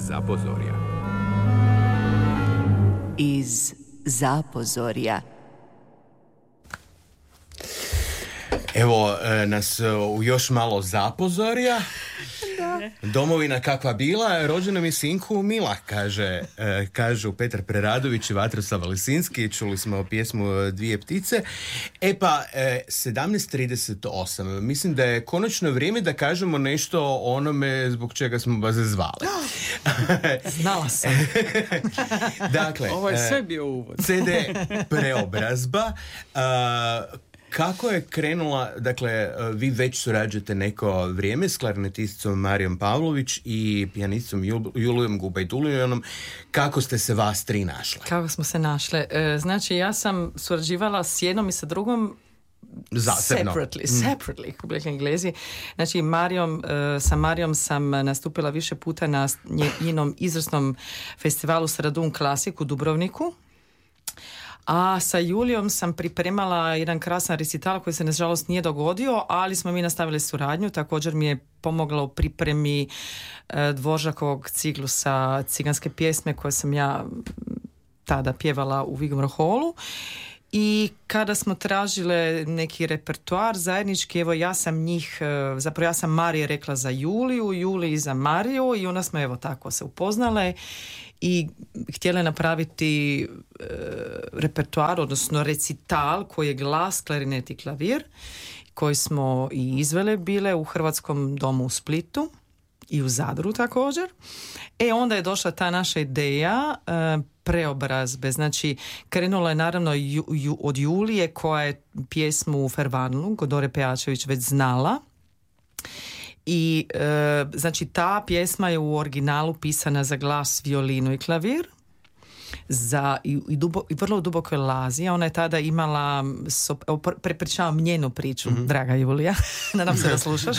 Zapozorja. Iz Zapozorja. Evo nas u još malo Zapozorja. Domovina kakva bila, rođena mi sinku Mila, kažu Petar Preradović i Vatroslav Lisinski. Čuli smo pjesmu Dvije ptice. 17:38. Mislim da je konačno vrijeme da kažemo nešto o onome zbog čega smo vas zvali. Znala sam. Dakle, ovo je sve bio uvod. CD Preobrazba. Kako je krenula, dakle, vi već surađujete neko vrijeme s klarinetisticom Marijom Pavlović i pijanisticom Julijom Gubajdulijanom. Kako ste se vas tri našle? Kako smo se našle? Znači, ja sam surađivala s jednom i sa drugom separately, kako bi rekli Englezi. Znači, sa Marijom sam nastupila više puta na njenom izvrsnom festivalu Sradun Klasik u Dubrovniku. A sa Julijom sam pripremala jedan krasan recital koji se nažalost nije dogodio, ali smo mi nastavili suradnju. Također mi je pomogla u pripremi Dvoržakovog ciklusa ciganske pjesme koje sam ja tada pjevala u Vigomor Hallu. I kada smo tražile neki repertoar zajednički, evo ja sam Marije rekla za Juliju, Juliji za Mariju i onda smo evo tako se upoznale i htjele napraviti repertoar, odnosno recital koji je glas, klarinet i klavir, koji smo i izvele bile u Hrvatskom domu u Splitu i u Zadru također. Onda je došla ta naša ideja preobrazbe. Znači, krenula je naravno od Julije koja je pjesmu Fervanlu Godore Pejačević već znala. I znači ta pjesma je u originalu pisana za glas, violinu i klavir i vrlo duboko je lazi. Ona je tada imala prepričavam njenu priču, draga Julija, nadam se da slušaš.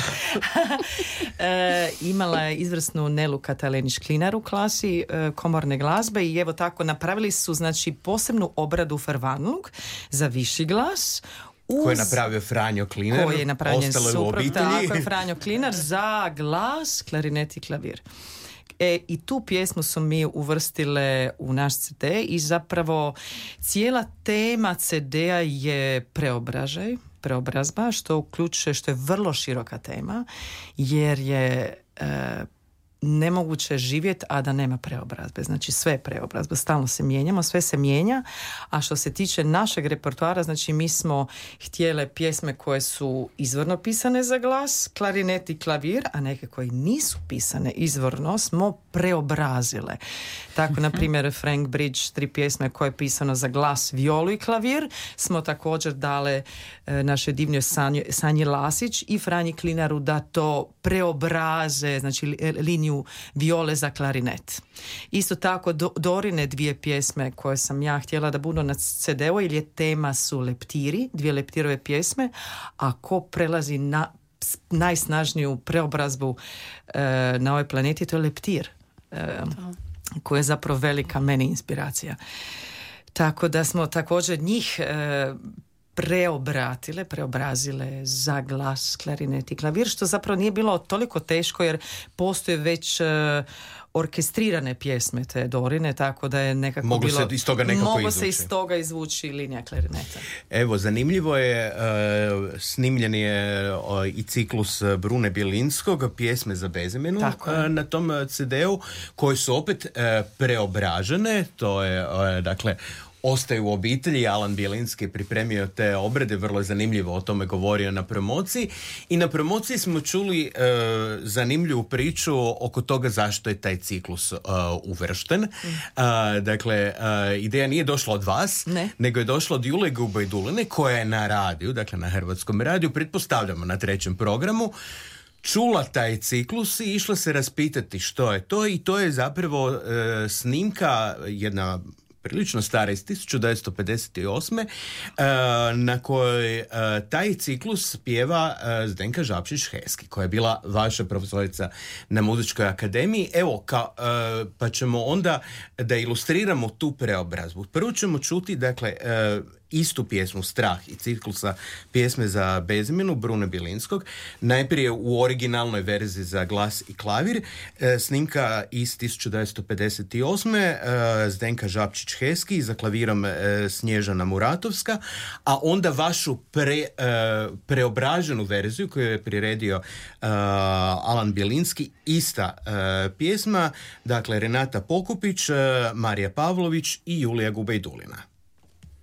Imala je izvrsnu Nelu Katalenić-Klinar u klasi komorne glazbe i evo tako napravili su znači posebnu obradu Fervanlug za viši glas koji je napravio Franjo Klinar, koji je napravljen suprot, tako je Franjo Klinar za glas, klarinet i klavir. I tu pjesmu su mi uvrstile u naš CD i zapravo cijela tema CD-a je preobrazba, što uključuje, što je vrlo široka tema, jer je nemoguće živjeti, a da nema preobrazbe. Znači sve je preobrazba, stalno se mijenjamo, sve se mijenja, a što se tiče našeg repertoara, znači mi smo htjele pjesme koje su izvorno pisane za glas, klarinet i klavir, a neke koje nisu pisane izvorno smo preobrazile. Tako, na primjer, Frank Bridge, 3 pjesme koje je pisano za glas, violu i klavir, smo također dale naše divnoj Sanji Lasić i Franji Klinaru da to preobraze, znači liniju viole za klarinet. Isto tako Dorine 2 pjesme koje sam ja htjela da budu na CD-u, jer je tema su leptiri, 2 leptirove pjesme, a ko prelazi na najsnažniju preobrazbu na ovoj planeti, to je leptir, koja je zapravo velika meni inspiracija. Tako da smo također njih preobrazile za glas, klarinet i klavir, što zapravo nije bilo toliko teško jer postoje već orkestrirane pjesme te Dorine, tako da je nekako moglo se iz toga izvući linija klarineta. Evo, zanimljivo je, snimljen je i ciklus Brune Bjelinskog, pjesme za bezimenu na tom CD-u, koji su opet preobražene, to je, dakle, ostaju u obitelji. Alan Bjelinski pripremio te obrede, vrlo je zanimljivo o tome govorio na promociji. I na promociji smo čuli zanimljivu priču oko toga zašto je taj ciklus uvršten. Dakle, ideja nije došla od vas, nego je došla od Julije Gubajduline, koja je na radiju, dakle na Hrvatskom radiju, pretpostavljamo na 3. programu, čula taj ciklus i išla se raspitati što je to, i to je zapravo snimka, jedna prilično stara, iz 1958. Na kojoj taj ciklus pjeva Zdenka Žapšić-Heski, koja je bila vaša profesorica na Muzičkoj akademiji. Evo, pa ćemo onda da ilustriramo tu preobrazbu. Prvo ćemo čuti, dakle, istu pjesmu Strah i ciklusa Pjesme za bezimenu Brune Bilinskog, najprije u originalnoj verziji za glas i klavir, snimka iz 1958. Zdenka Žapčić-Heski, za klavirom Snježana Muratovska, a onda vašu preobraženu verziju koju je priredio Alan Bjelinski, ista pjesma, dakle Renata Pokupić, Marija Pavlović i Julija Gubajdulina.